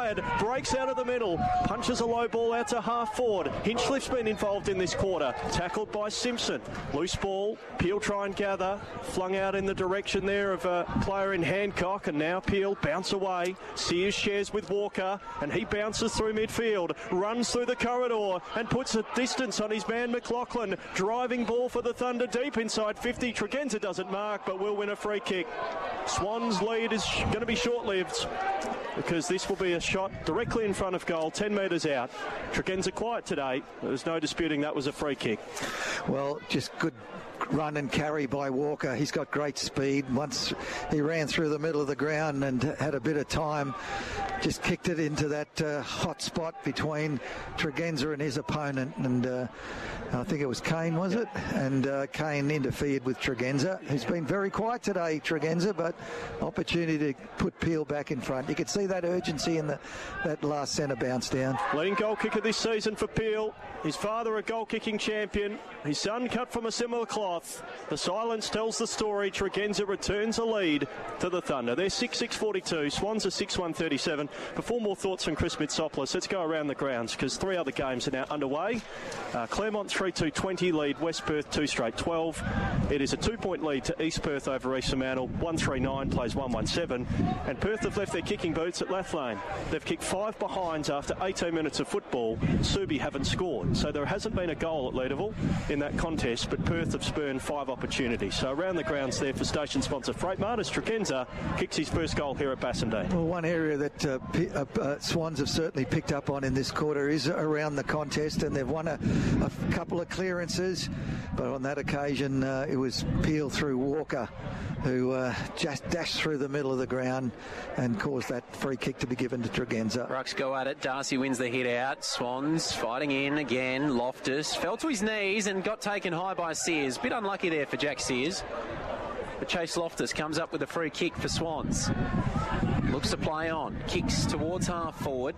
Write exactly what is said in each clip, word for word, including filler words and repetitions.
inspired, breaks out of the middle, punches a low ball out to half forward. Hinchcliffe's been involved in this quarter, tackled by Simpson. Loose ball, Peel try and gather, flung out in the direction there of a player in Hancock, and now Peel bounce away. Sears shares with Walker, and he bounces through midfield, runs through the corridor and puts a distance on his man McLaughlin. Driving ball for the Thunder deep inside fifty. Tregenza doesn't mark but will win a free kick. Swans lead is going to be short-lived because this will be a shot directly in front of goal, ten metres out. Tregenza quiet today. There's no disputing that was a free kick. Well, just good run and carry by Walker. He's got great speed. Once he ran through the middle of the ground and had a bit of time, just kicked it into that uh, hot spot between Tregenza and his opponent, and uh, I think it was Kane, was it? And uh, Kane interfered with Tregenza. He's been very quiet today, Tregenza, but opportunity to put Peel back in front. You could see that urgency in the that last centre bounce down. Leading goal kicker this season for Peel. His father a goal kicking champion. His son cut from a similar cloth. The silence tells the story. Tregenza returns a lead to the Thunder. They're six six forty-two. Swans are six one thirty-seven. Before more thoughts from Chris Mitsopoulos, let's go around the grounds because three other games are now underway. Uh, Claremont three two twenty lead West Perth two straight twelve. It is a two-point lead to East Perth over East Fremantle. one three nine plays one one seven. And Perth have left their kicking boots at Lathlane. They've kicked five behinds after eighteen minutes of football. Subi haven't scored. So there hasn't been a goal at Leederville in that contest, but Perth have spurned five opportunities. So around the grounds there for station sponsor Freightmart as Tregenza kicks his first goal here at Bassendean. Well, one area that uh, P- uh, uh, Swans have certainly picked up on in this quarter is around the contest, and they've won a, a couple of clearances, but on that occasion uh, it was Peel through Walker who uh, just dashed through the middle of the ground and caused that free kick to be given to Tregenza. Rucks go at it. Darcy wins the hit out. Swans fighting in again. Loftus fell to his knees and got taken high by Sears. Bit unlucky there for Jack Sears. But Chase Loftus comes up with a free kick for Swans. Looks to play on. Kicks towards half forward.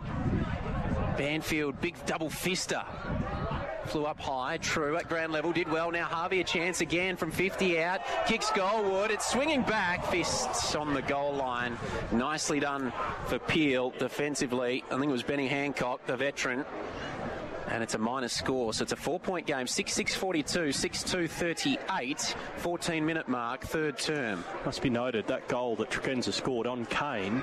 Banfield, big double fister. Flew up high, true, at ground level, did well. Now Harvey a chance again from fifty out. Kicks goalward, it's swinging back. Fists on the goal line. Nicely done for Peel defensively. I think it was Benny Hancock, the veteran. And it's a minus score, so it's a four-point game. six six forty-two, six two thirty-eight, fourteen-minute mark, third term. Must be noted, that goal that Tregenza scored on Kane,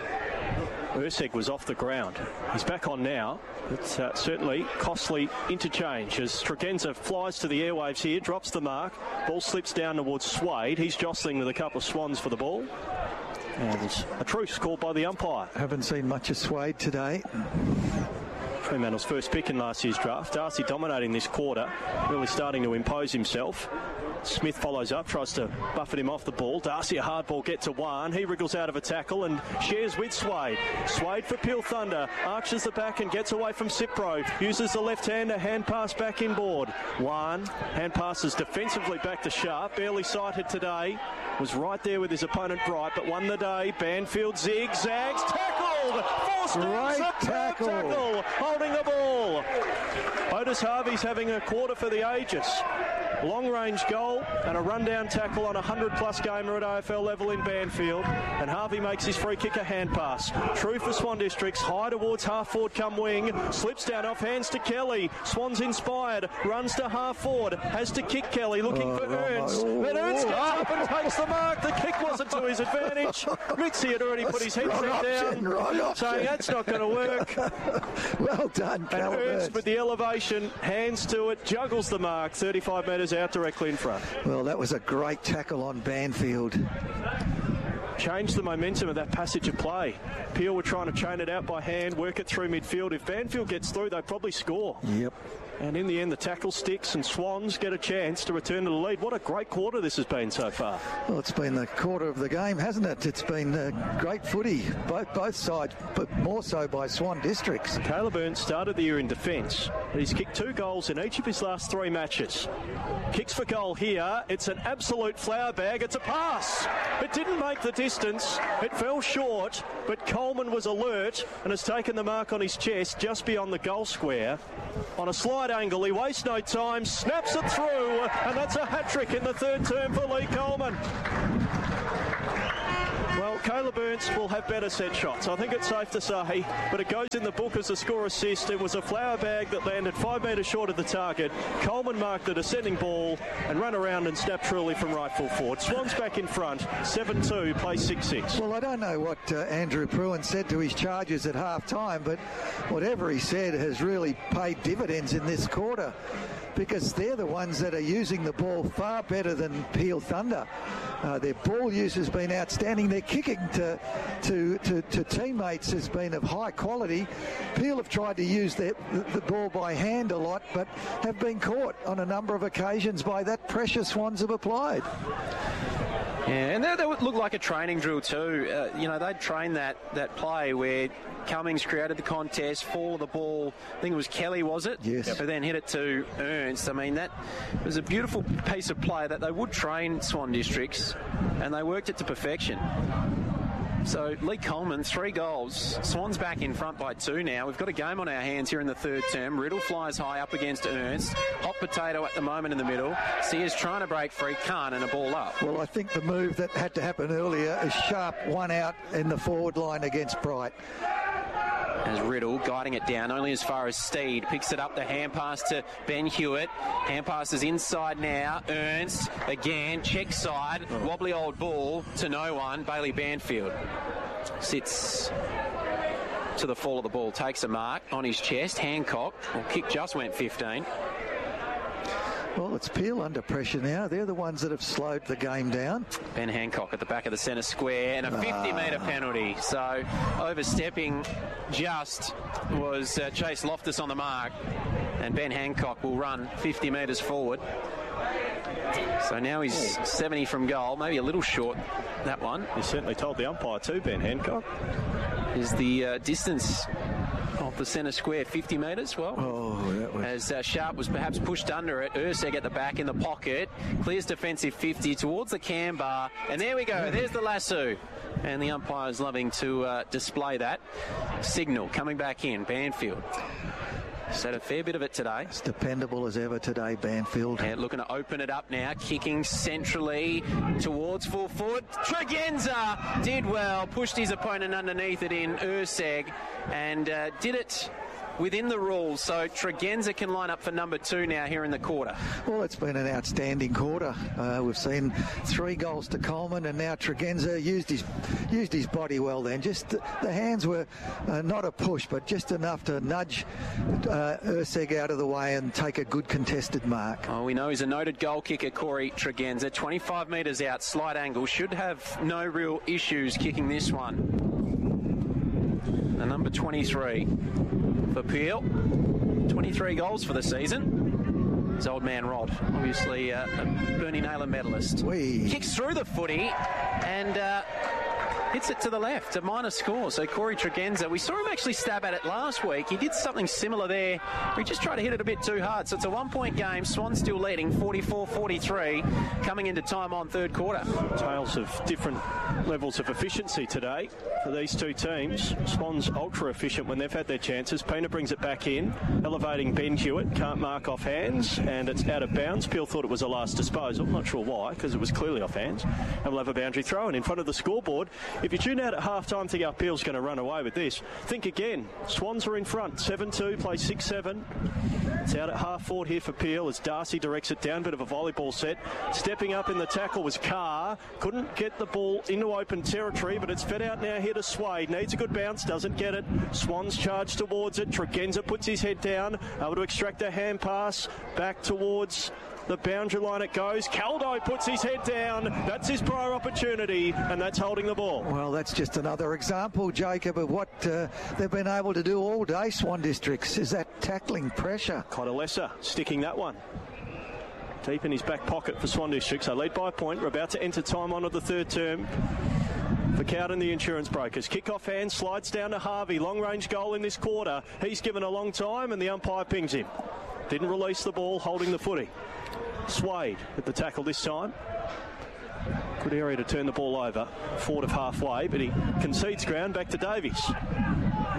Urseg was off the ground. He's back on now. It's uh, certainly costly interchange as Tregenza flies to the airwaves here, drops the mark. Ball slips down towards Swade. He's jostling with a couple of Swans for the ball. And a truce called by the umpire. Haven't seen much of Swade today. Fremantle's first pick in last year's draft. Darcy dominating this quarter, really starting to impose himself. Smith follows up, tries to buffet him off the ball. Darcy a hard ball, get to one. He wriggles out of a tackle and shares with Swade. Swade for Peel Thunder, arches the back and gets away from Cipro. Uses the left-hander, hand pass back inboard. One, hand passes defensively back to Sharp. Barely sighted today. Was right there with his opponent Bright, but won the day. Banfield zigzags, tackled! Forced right tackle. tackle, holding the ball. Otis Harvey's having a quarter for the ages. Long-range goal and a rundown tackle on a hundred-plus gamer at A F L level in Banfield. And Harvey makes his free kick a hand pass. True for Swan Districts, high towards half-forward come wing. Slips down off hands to Kelly. Swan's inspired, runs to half-forward. Has to kick Kelly, looking oh, for Ernst. Oh, but Ernst gets up and takes the mark. The kick wasn't to his advantage. Mitzi had already put his headset down, right saying that's not going to work. Well done, And Ernst with the elevation, hands to it, juggles the mark, thirty-five metres out directly in front. Well, that was a great tackle on Banfield. Changed the momentum of that passage of play. Peel were trying to chain it out by hand, work it through midfield. If Banfield gets through, they probably score. Yep. And in the end, the tackle sticks and Swans get a chance to return to the lead. What a great quarter this has been so far. Well, it's been the quarter of the game, hasn't it? It's been uh, great footy, both both sides, but more so by Swan Districts. Caleb Ernst started the year in defence. He's kicked two goals in each of his last three matches. Kicks for goal here. It's an absolute flower bag. It's a pass. It didn't make the distance. It fell short, but Coleman was alert and has taken the mark on his chest just beyond the goal square. On a slide angle, he wastes no time, snaps it through, and that's a hat-trick in the third term for Lee Coleman. Well, Caleb Ernst will have better set shots. I think it's safe to say, but it goes in the book as a score assist. It was a flower bag that landed five metres short of the target. Coleman marked the descending ball and ran around and snapped truly from right full forward. Swans back in front, seven two, play six six. Well, I don't know what uh, Andrew Pruitt said to his Chargers at half-time, but whatever he said has really paid dividends in this quarter, because they're the ones that are using the ball far better than Peel Thunder. Uh, their ball use has been outstanding. Their kicking to, to to to teammates has been of high quality. Peel have tried to use their, the, the ball by hand a lot, but have been caught on a number of occasions by that pressure Swans have applied. Yeah, and that, that would look like a training drill too. Uh, you know, they'd train that, that play where Cummings created the contest, fall of the ball. I think it was Kelly, was it? Yes. But then hit it to Ernst. I mean, that was a beautiful piece of play that they would train Swan districts, and they worked it to perfection. So Lee Coleman, three goals. Swans back in front by two now. We've got a game on our hands here in the third term. Riddle flies high up against Ernst. Hot potato at the moment in the middle. Sears trying to break free, can't, and a ball up. Well, I think the move that had to happen earlier is Sharp one out in the forward line against Bright. As Riddle guiding it down only as far as Steed picks it up, the hand pass to Ben Hewitt. Hand pass is inside now. Ernst again, check side, wobbly old ball to no one. Bailey Banfield sits to the fall of the ball, takes a mark on his chest. Hancock, well, kick just went fifteen. Well, it's Peel under pressure now. They're the ones that have slowed the game down. Ben Hancock at the back of the centre square, and a fifty metre ah. penalty. So overstepping just was uh, Chase Loftus on the mark, and Ben Hancock will run fifty metres forward. So now he's seventy from goal, maybe a little short, that one. He certainly told the umpire too, Ben Hancock. Is the uh, distance of the centre square fifty metres? Well, oh, that was... as uh, Sharp was perhaps pushed under it, Urseg at the back in the pocket, clears defensive fifty towards the cam bar, and there we go, there's the lasso. And the umpire's loving to uh, display that. Signal coming back in, Banfield. He's had a fair bit of it today. It's dependable as ever today, Banfield. Yeah, looking to open it up now, kicking centrally towards full foot. Tregenza did well, pushed his opponent underneath it in Urseg, and uh, did it within the rules. So Tregenza can line up for number two now here in the quarter. Well, it's been an outstanding quarter. Uh, we've seen three goals to Coleman, and now Tregenza used his used his body well then. Just the, the hands were uh, not a push, but just enough to nudge uh, Urseg out of the way and take a good contested mark. Oh, we know he's a noted goal kicker, Corey Tregenza. twenty-five metres out, slight angle. Should have no real issues kicking this one. The number twenty-three for Peel. twenty-three goals for the season. His old man Rod, obviously uh, a Bernie Naylor medalist. Wee. Kicks through the footy and uh, hits it to the left, a minor score. So Corey Tregenza, we saw him actually stab at it last week. He did something similar there. He just tried to hit it a bit too hard. So it's a one-point game. Swans still leading, forty-four forty-three, coming into time on third quarter. Tales of different levels of efficiency today for these two teams. Swans ultra efficient when they've had their chances. Pena brings it back in, elevating Ben Hewitt. Can't mark off hands, and it's out of bounds. Peel thought it was a last disposal. Not sure why, because it was clearly off hands. And we'll have a boundary throw in in front of the scoreboard. If you tune out at half-time, think our Peel's going to run away with this. Think again. Swans are in front. seven two, play six seven. It's out at half-forward here for Peel as Darcy directs it down. Bit of a volleyball set. Stepping up in the tackle was Carr. Couldn't get the ball into open territory, but it's fed out now here to Swade. Needs a good bounce, doesn't get it. Swans charge towards it. Tregenza puts his head down, able to extract a hand pass back towards the boundary line it goes. Caldo puts his head down. That's his prior opportunity, and that's holding the ball. Well, that's just another example, Jacob, of what uh, they've been able to do all day, Swan Districts, is that tackling pressure. Cotalessa sticking that one deep in his back pocket for Swan Districts. They lead by a point. We're about to enter time on of the third term for Cowden, the insurance brokers. Kick-off hand slides down to Harvey. Long-range goal in this quarter. He's given a long time, and the umpire pings him. Didn't release the ball, holding the footy. Swade at the tackle this time. Good area to turn the ball over. Forward of halfway, but he concedes ground back to Davies.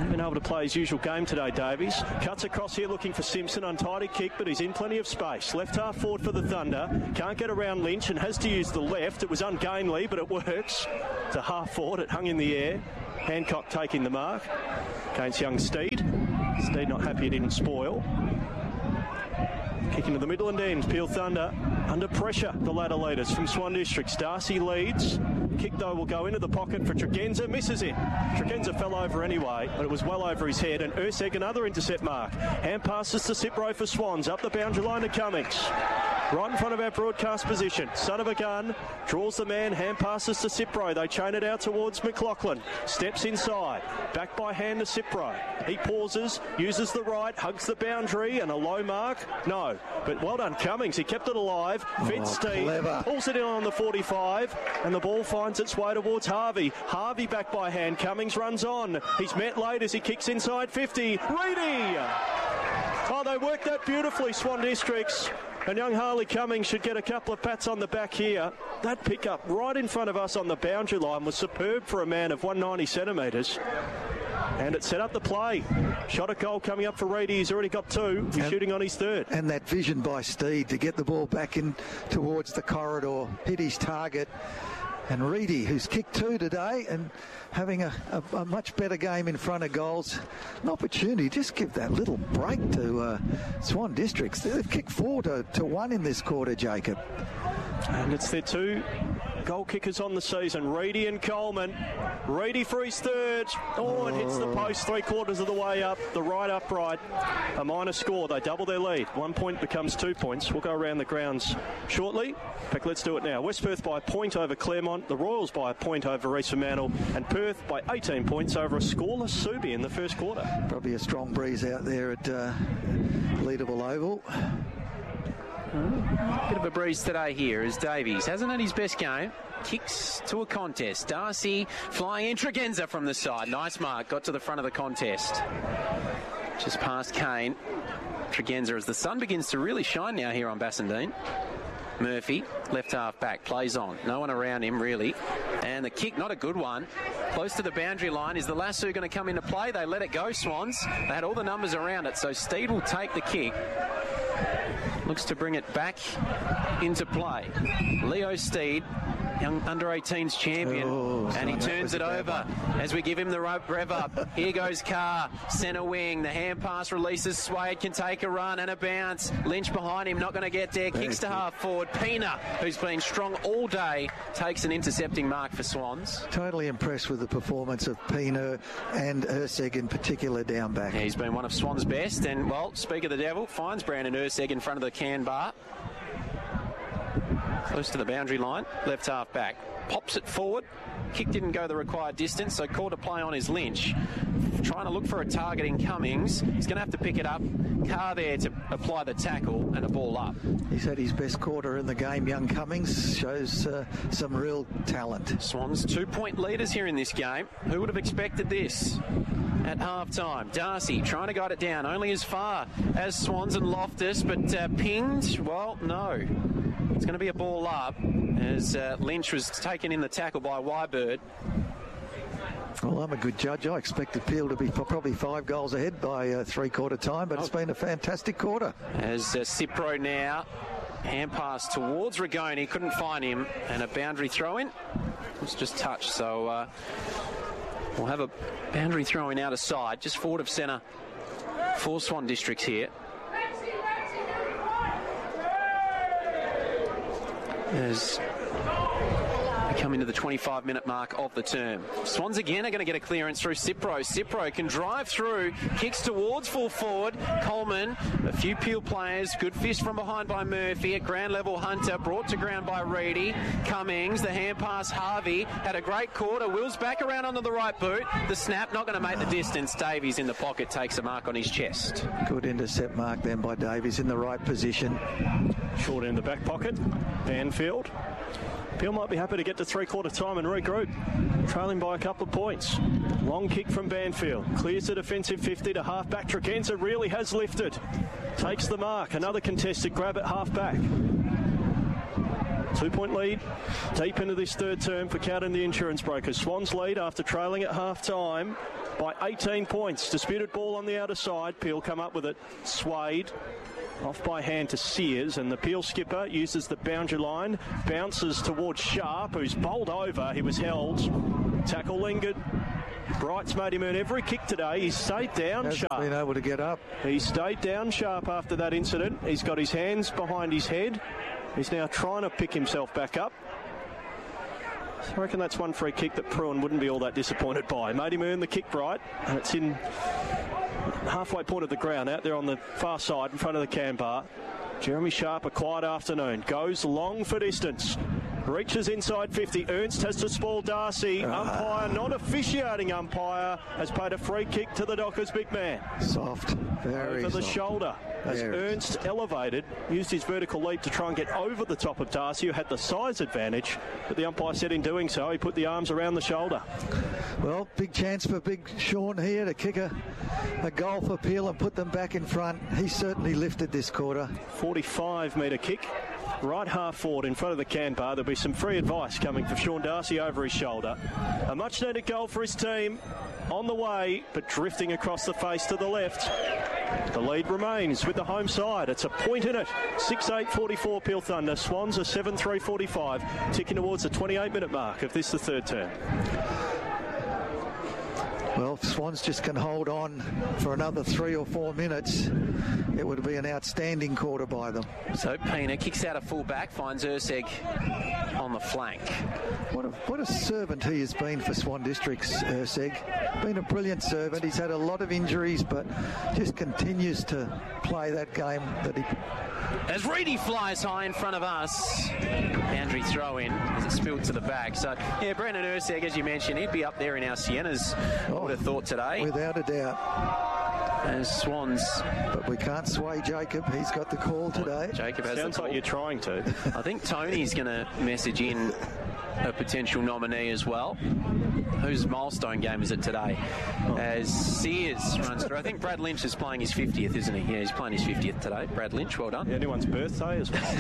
Been able to play his usual game today, Davies. Cuts across here looking for Simpson. Untidy kick, but he's in plenty of space. Left half forward for the Thunder. Can't get around Lynch and has to use the left. It was ungainly, but it works. To half forward, it hung in the air. Hancock taking the mark against young Steed. Steed not happy it didn't spoil. Kick into the middle and ends. Peel Thunder under pressure. The ladder leaders from Swan Districts. Darcy leads. Kick though will go into the pocket for Tregenza. Misses it. Tregenza fell over anyway, but it was well over his head. And Urseg another intercept mark. Hand passes to Cipro for Swans. Up the boundary line to Cummings. Right in front of our broadcast position. Son of a gun. Draws the man. Hand passes to Cipro. They chain it out towards McLaughlin. Steps inside. Back by hand to Cipro. He pauses. Uses the right. Hugs the boundary. And a low mark. No. But well done Cummings. He kept it alive. Fed oh, Steve. Clever. Pulls it in on the forty-five. And the ball finds its way towards Harvey. Harvey back by hand. Cummings runs on. He's met late as he kicks inside fifty. Reedy! Oh, they worked that beautifully, Swan Districts. And young Harley Cummings should get a couple of pats on the back here. That pickup right in front of us on the boundary line was superb for a man of one hundred ninety centimetres. And it set up the play. Shot a goal coming up for Reedy. He's already got two. He's and, shooting on his third. And that vision by Steed to get the ball back in towards the corridor, hit his target. And Reedy, who's kicked two today and having a, a, a much better game in front of goals. An opportunity, just give that little break to uh, Swan Districts. They've kicked four to, to one in this quarter, Jacob. And it's their two goal kickers on the season, Reedy and Coleman. Reedy for his third. Oh, it hits the post three quarters of the way up, the right upright. A minor score. They double their lead. One point becomes two points. We'll go around the grounds shortly. In fact, let's do it now. West Perth by a point over Claremont. The Royals by a point over East Fremantle. And Perth by eighteen points over a scoreless Subi in the first quarter. Probably a strong breeze out there at uh, Leederville Oval. Bit of a breeze today here as Davies hasn't had his best game. Kicks to a contest. Darcy flying in. Tregenza from the side. Nice mark. Got to the front of the contest. Just past Kane. Tregenza as the sun begins to really shine now here on Bassendean. Murphy, left half back, plays on. No one around him, really. And the kick, not a good one. Close to the boundary line. Is the lasso going to come into play? They let it go, Swans. They had all the numbers around it, so Steed will take the kick. Looks to bring it back into play. Leo Steed, young under eighteens champion, oh, and he turns it over one. as we give him the rope rev up. Here goes Carr, centre wing. The hand pass releases. Swade can take a run and a bounce. Lynch behind him, not going to get there. Kicks to half forward. Pina, who's been strong all day, takes an intercepting mark for Swans. Totally impressed with the performance of Pina and Urseg in particular down back. Yeah, he's been one of Swans' best, and well, speak of the devil, finds Brandon Urseg in front of the can bar. Close to the boundary line, left half back. Pops it forward. Kick didn't go the required distance, so called a play on his Lynch. Trying to look for a target in Cummings. He's going to have to pick it up. Carr there to apply the tackle and a ball up. He's had his best quarter in the game, young Cummings. Shows uh, some real talent. Swans two-point leaders here in this game. Who would have expected this? At half-time, Darcy trying to guide it down, only as far as Swans and Loftus, but uh, pinged, well, no. It's going to be a ball up as uh, Lynch was taken in the tackle by Wybird. Well, I'm a good judge. I expected Peel to be probably five goals ahead by uh, three-quarter time, but oh. It's been a fantastic quarter. As uh, Cipro now, hand pass towards Rigoni, couldn't find him, and a boundary throw-in. It's just touched, so uh, we'll have a boundary throw-in out of side, just forward of centre for Swan Districts here. As we come into the twenty-five minute mark of the term. Swans again are going to get a clearance through Cipro. Cipro can drive through, kicks towards full forward. Coleman, a few Peel players, good fist from behind by Murphy. At ground level, Hunter, brought to ground by Reedy. Cummings, the hand pass, Harvey, had a great quarter. Wills back around onto the right boot. The snap, not going to make the distance. Davies in the pocket, takes a mark on his chest. Good intercept mark then by Davies in the right position. Short in the back pocket, Banfield. Peel might be happy to get to three-quarter time and regroup, trailing by a couple of points. Long kick from Banfield. Clears the defensive fifty to half-back. Tregenza really has lifted. Takes the mark. Another contested grab at half-back. Two-point lead deep into this third term for Cowden, the insurance brokers. Swans lead after trailing at half-time. by eighteen points. Disputed ball on the outer side. Peel come up with it. Swade. Off by hand to Sears, and the Peel skipper uses the boundary line, bounces towards Sharp, who's bowled over. He was held. Tackle lingered. Bright's made him earn every kick today. He's stayed down, Hasn't Sharp. been able to get up. He stayed down, Sharp, after that incident. He's got his hands behind his head. He's now trying to pick himself back up. I reckon that's one free kick that Pruin wouldn't be all that disappointed by. Made him earn the kick, Bright, and it's in halfway point of the ground, out there on the far side in front of the can bar. Jeremy Sharp, a quiet afternoon, goes long for distance, reaches inside fifty. Ernst has to spoil Darcy. Ah. Umpire, not officiating umpire, has paid a free kick to the Dockers big man. Soft, very Over the soft. shoulder. As Very Ernst elevated, used his vertical leap to try and get over the top of Darcy, who had the size advantage, but the umpire said in doing so, he put the arms around the shoulder. Well, big chance for Big Sean here to kick a, a goal for Peel and put them back in front. He certainly lifted this quarter. forty-five metre kick, right half forward in front of the can bar. There'll be some free advice coming from Sean Darcy over his shoulder. A much needed goal for his team, on the way, but drifting across the face to the left. The lead remains with the home side. It's a point in it. six eight forty-four Peel Thunder. Swans are seven three forty-five, ticking towards the twenty-eight minute mark of this, the third term. Well, if Swans just can hold on for another three or four minutes, it would be an outstanding quarter by them. So Pena kicks out a full back, finds Urseg on the flank. What a, what a servant he has been for Swan Districts, Urseg. Been a brilliant servant. He's had a lot of injuries, but just continues to play that game that he... As Reedy flies high in front of us, boundary throw in as it spilled to the back. So, yeah, Brendan Urseg, as you mentioned, he'd be up there in our Siennas, I would have thought today. Without a doubt. As Swans. But we can't sway Jacob. He's got the call today. Jacob has Sounds the call. like you're trying to. I think Tony's going to message in a potential nominee as well. Whose milestone game is it today? Oh. As Sears runs through. I think Brad Lynch is playing his fiftieth, isn't he? Yeah, he's playing his fiftieth today. Brad Lynch, well done. Yeah, anyone's birthday as well.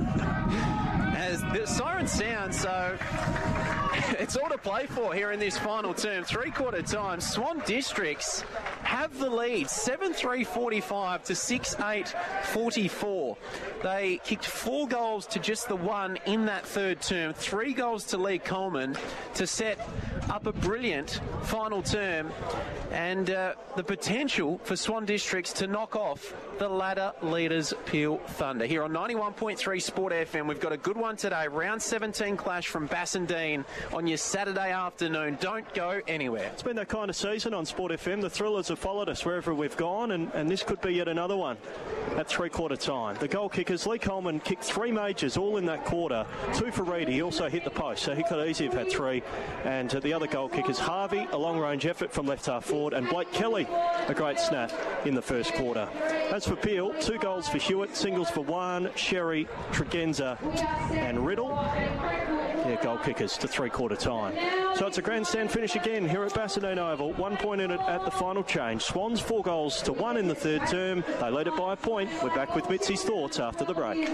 As the siren sounds, so it's all to play for here in this final term. Three-quarter time, Swan Districts have the lead, seven three forty-five to six eight forty-four. They kicked four goals to just the one in that third term, three goals to Lee Coleman to set up a brilliant final term, and uh, the potential for Swan Districts to knock off the ladder leaders Peel Thunder. Here on ninety-one point three Sport F M, we've got a good one today. Round seventeen clash from Bassendean on your Saturday afternoon. Don't go anywhere. It's been that kind of season on Sport F M. The thrillers have followed us wherever we've gone, and, and this could be yet another one at three-quarter time. The goal kickers, Lee Coleman kicked three majors all in that quarter. Two for Reedy. He also hit the post, so he could easily have had three. And uh, the other goal kickers, Harvey, a long-range effort from left half forward, and Blake Kelly, a great snap in the first quarter. As for Peel, two goals for Hewitt, singles for Wan, Sherry, Tregenza and Riddle. Yeah, goal kickers to three-quarter time. So it's a grandstand finish again here at Bassendean Oval. One point in it at the final change. Swans four goals to one in the third term. They lead it by a point. We're back with Mitzi's thoughts after the break.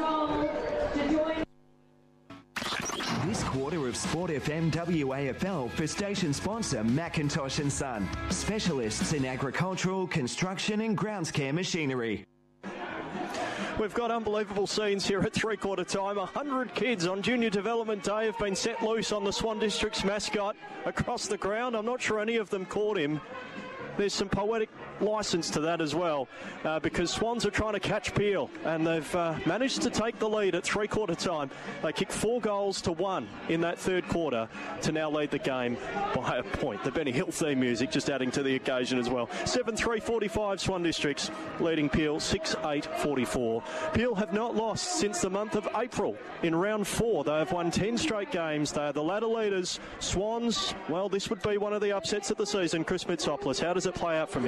This quarter of Sport F M W A F L for station sponsor Macintosh and Son, specialists in agricultural, construction and grounds care machinery. We've got unbelievable scenes here at three-quarter time. A hundred kids on Junior Development Day have been set loose on the Swan District's mascot across the ground. I'm not sure any of them caught him. There's some poetic licence to that as well, uh, because Swans are trying to catch Peel, and they've uh, managed to take the lead at three-quarter time. They kicked four goals to one in that third quarter to now lead the game by a point. The Benny Hill theme music just adding to the occasion as well. seven three forty-five Swan Districts leading Peel six eight forty-four. Peel have not lost since the month of April. In round four, they have won ten straight games. They are the ladder leaders. Swans, well, this would be one of the upsets of the season. Chris Mitsopoulos, how does it play out from here? Yes,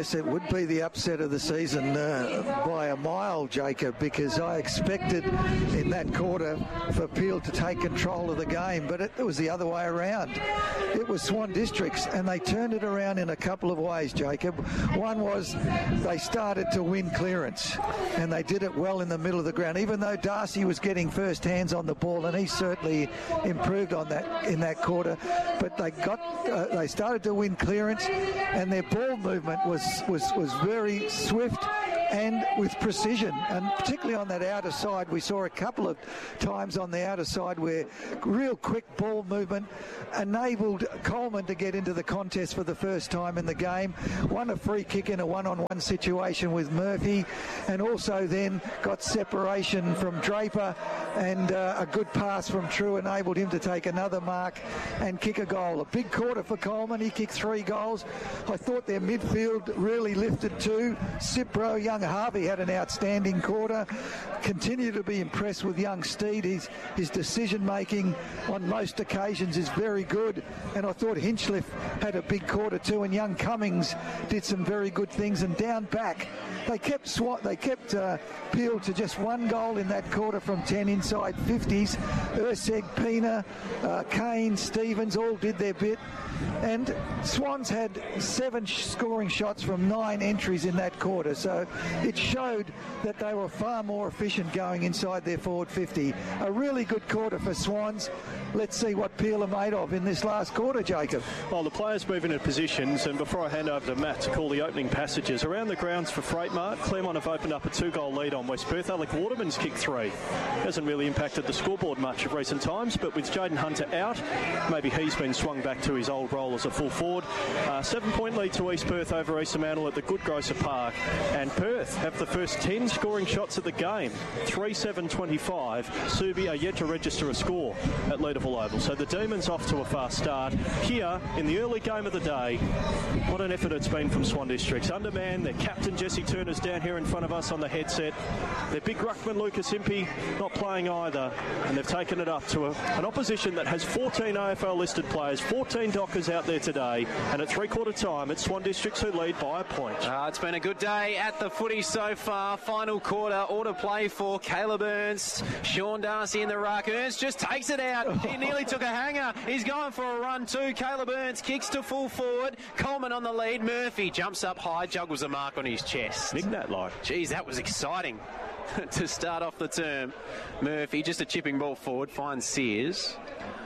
guess it would be the upset of the season uh, by a mile, Jacob, because I expected in that quarter for Peel to take control of the game, but it, it was the other way around. It was Swan Districts, and they turned it around in a couple of ways, Jacob. One was they started to win clearance, and they did it well in the middle of the ground, even though Darcy was getting first hands on the ball, and he certainly improved on that in that quarter. But they got, uh, they started to win clearance, and their ball movement was was was very swift and with precision, and particularly on that outer side. We saw a couple of times on the outer side where real quick ball movement enabled Coleman to get into the contest for the first time in the game, won a free kick in a one-on-one situation with Murphy, and also then got separation from Draper, and uh, a good pass from True enabled him to take another mark and kick a goal. A big quarter for Coleman. He kicked three goals. I thought their midfield really lifted too. Cipro, young Harvey had an outstanding quarter. Continue to be impressed with young Steed. His, his decision making on most occasions is very good, and I thought Hinchliffe had a big quarter too, and young Cummings did some very good things. And down back, they kept Swat, they kept uh, Peel to just one goal in that quarter from ten inside fifties. Urseg, Pina, uh, Kane, Stevens all did their bit. And Swans had seven sh- scoring shots from nine entries in that quarter, so it showed that they were far more efficient going inside their forward fifty. A really good quarter for Swans. Let's see what Peel are made of in this last quarter, Jacob. Well, the players moving into positions, and before I hand over to Matt to call the opening passages, around the grounds for Freightmart, Claremont have opened up a two-goal lead on West Perth. Alec Waterman's kicked three. Hasn't really impacted the scoreboard much of recent times, but with Jaden Hunter out, maybe he's been swung back to his old role as a full forward. Uh, seven-point lead to East Perth over East Fremantle at the Good Grocer Park, and Perth have the first ten scoring shots of the game. three seven twenty-five. Subi are yet to register a score at Leederville Oval, so the Demons off to a fast start here in the early game of the day. What an effort it's been from Swan Districts. Underman, their captain Jesse Turner's down here in front of us on the headset. Their big ruckman Lucas Impey not playing either, and they've taken it up to a, an opposition that has fourteen A F L listed players, fourteen Dockers out there today, and at three-quarter time it's Swan Districts who lead by a point. Uh, it's been a good day at the footy so far. Final quarter, all to play for. Caleb Ernst, Sean Darcy in the ruck. Ernst just takes it out. He nearly took a hanger. He's going for a run too. Caleb Ernst kicks to full forward. Coleman on the lead. Murphy jumps up high, juggles a mark on his chest. Nick that like. Geez, that was exciting to start off the term. Murphy, just a chipping ball forward, finds Sears.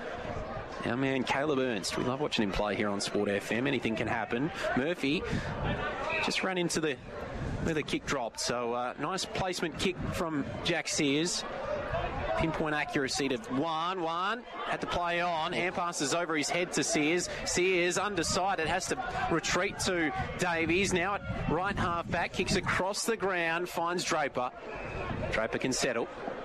Our man Caleb Ernst, we love watching him play here on Sport F M. Anything can happen. Murphy just ran into the where the kick dropped. So uh, nice placement kick from Jack Sears. Pinpoint accuracy to one, one, had to play on. Hand passes over his head to Sears. Sears, undecided, has to retreat to Davies. Now at right half back, kicks across the ground, finds Draper. Draper can settle.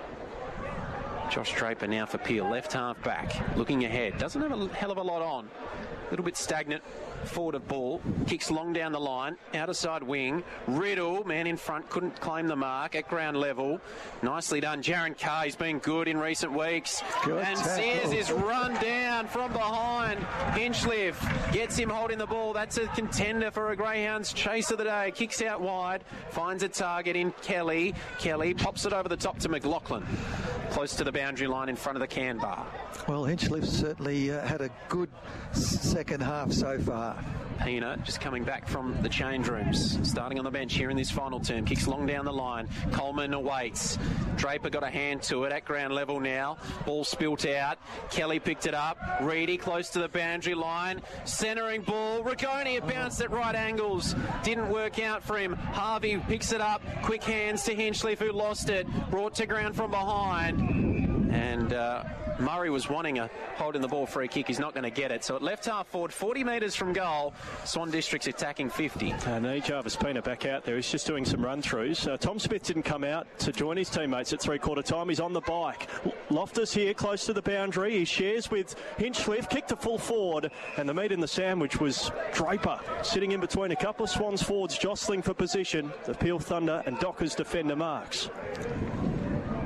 Josh Draper now for Peel, left half back, looking ahead. Doesn't have a hell of a lot on. A little bit stagnant. Forward of ball, kicks long down the line, outer side wing. Riddle, man in front, couldn't claim the mark at ground level. Nicely done. Jaron Carr, he's been good in recent weeks. Good and tackle. Sears is run down from behind. Hinchliffe gets him holding the ball. That's a contender for a Greyhounds chase of the day. Kicks out wide, finds a target in Kelly. Kelly pops it over the top to McLaughlin. Close to the boundary line in front of the can bar. Well, Hinchliffe certainly uh, had a good second half so far. Pina just coming back from the change rooms, starting on the bench here in this final term. Kicks long down the line. Coleman awaits. Draper got a hand to it at ground level now. Ball spilt out. Kelly picked it up. Reedy close to the boundary line. Centering ball. Rigoni, it bounced at right angles. Didn't work out for him. Harvey picks it up. Quick hands to Hinchliffe, who lost it. Brought to ground from behind. And uh, Murray was wanting a holding the ball free kick. He's not going to get it. So at left half forward, forty metres from goal, Swan Districts attacking fifty. And E. Jarvis Pina back out there. He's just doing some run-throughs. Uh, Tom Smith didn't come out to join his teammates at three-quarter time. He's on the bike. Loftus here, close to the boundary. He shares with Hinchliffe, kick to full forward. And the meat in the sandwich was Draper, sitting in between a couple of Swans forwards, jostling for position. The Peel Thunder and Dockers defender marks.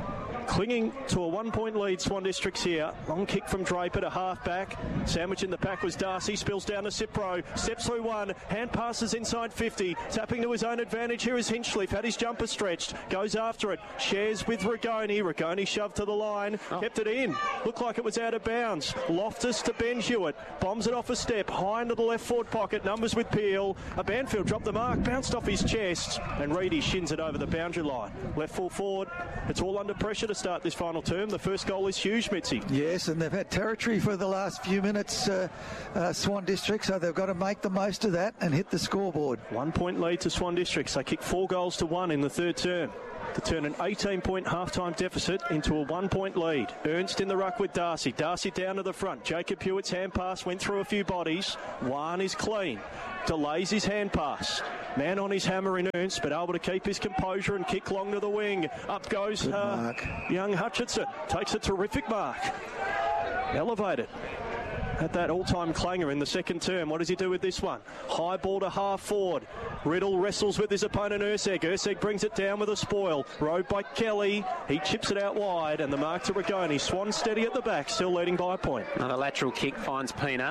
Clinging to a one-point lead, Swan Districts here. Long kick from Draper to half-back. Sandwich in the pack was Darcy. Spills down to Cipro. Steps through one. Hand passes inside fifty. Tapping to his own advantage here is Hinchliffe. Had his jumper stretched. Goes after it. Shares with Rigoni. Rigoni shoved to the line. Oh. Kept it in. Looked like it was out of bounds. Loftus to Ben Hewitt. Bombs it off a step. High into the left forward pocket. Numbers with Peel. A Banfield dropped the mark. Bounced off his chest. And Reedy shins it over the boundary line. Left full forward. It's all under pressure to start this final term. The first goal is huge, Mitzi. Yes, and they've had territory for the last few minutes, uh, uh, Swan District, so they've got to make the most of that and hit the scoreboard. One point lead to Swan Districts. They kicked four goals to one in the third term to turn an eighteen-point half-time deficit into a one-point lead. Ernst in the ruck with Darcy. Darcy down to the front. Jacob Hewitt's hand pass went through a few bodies. One is clean. Delays his hand pass. Man on his hammer in Ernst, but able to keep his composure and kick long to the wing. Up goes uh, young Hutchinson. Takes a terrific mark. Elevated. Had that all-time clanger in the second term. What does he do with this one? High ball to half forward. Riddle wrestles with his opponent Urseg. Urseg brings it down with a spoil. Rode by Kelly. He chips it out wide, and the mark to Rigoni. Swan steady at the back, still leading by a point. Another lateral kick finds Pina.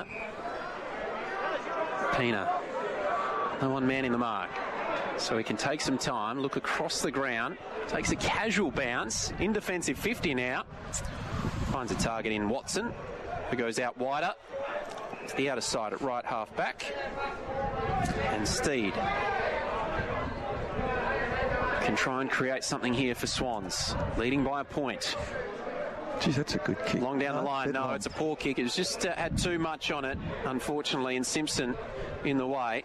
Pina. No one man in the mark. So he can take some time, look across the ground. Takes a casual bounce. In defensive fifty now. Finds a target in Watson, who goes out wider to the outer side at right half back. And Steed can try and create something here for Swans, leading by a point. Geez, that's a good kick. Long down no, the line. No, long. It's a poor kick. It was just uh, had too much on it, unfortunately, and Simpson in the way.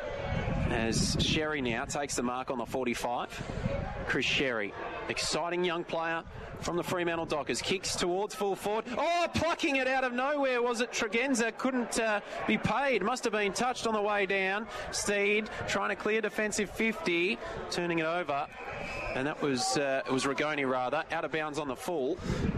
As Sherry now takes the mark on the forty-five. Chris Sherry, exciting young player from the Fremantle Dockers. Kicks towards full forward. Oh, plucking it out of nowhere. Was it Tregenza? Couldn't uh, be paid. Must have been touched on the way down. Steed trying to clear defensive fifty. Turning it over. And that was, uh, it was Rigoni rather. Out of bounds on the full.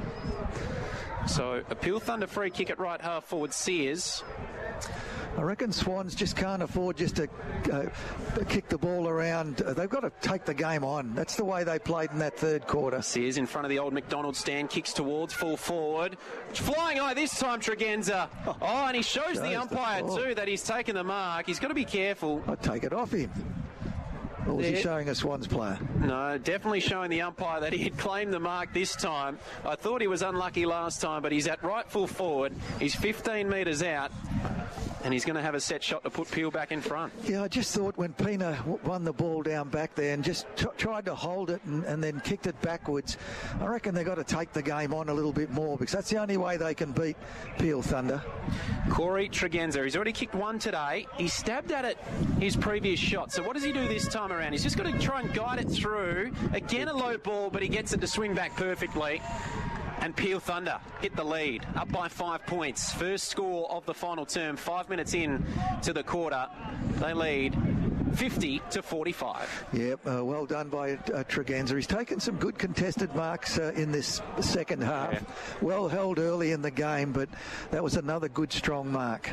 So a Peel Thunder free kick at right half forward. Sears. I reckon Swans just can't afford just to uh, kick the ball around. Uh, they've got to take the game on. That's the way they played in that third quarter. Sears in front of the old McDonald stand, kicks towards full forward. Flying high this time, Tregenza. Oh, and he shows, shows the umpire the too that he's taken the mark. He's got to be careful. I'd take it off him. Or was he showing a Swans player? No, definitely showing the umpire that he had claimed the mark this time. I thought he was unlucky last time, but he's at right full forward. He's fifteen metres out. And he's going to have a set shot to put Peel back in front. Yeah, I just thought when Pina w- won the ball down back there and just t- tried to hold it and, and then kicked it backwards, I reckon they've got to take the game on a little bit more because that's the only way they can beat Peel Thunder. Corey Tregenza, he's already kicked one today. He stabbed at it his previous shot. So what does he do this time around? He's just got to try and guide it through. Again, a low ball, but he gets it to swing back perfectly. And Peel Thunder hit the lead, up by five points. First score of the final term, five minutes in to the quarter. They lead fifty to forty-five. Yep, uh, well done by uh, Tregenza. He's taken some good contested marks uh, in this second half. Yeah. Well held early in the game, but that was another good, strong mark.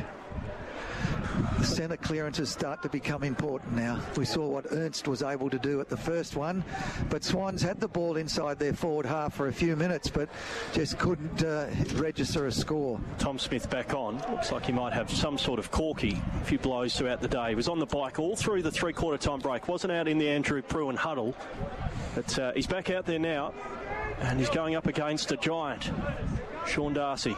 The centre clearances start to become important now. We saw what Ernst was able to do at the first one, but Swans had the ball inside their forward half for a few minutes, but just couldn't uh, register a score. Tom Smith back on. Looks like he might have some sort of corky. A few blows throughout the day. He was on the bike all through the three-quarter time break. Wasn't out in the Andrew Pruitt huddle, but uh, he's back out there now, and he's going up against a giant, Sean Darcy.